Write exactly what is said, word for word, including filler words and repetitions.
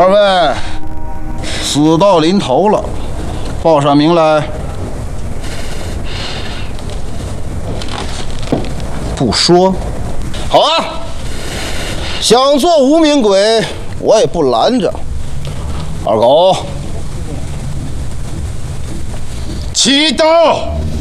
二位，死到临头了，报上名来。不说，好啊！想做无名鬼，我也不拦着。二狗， 起刀！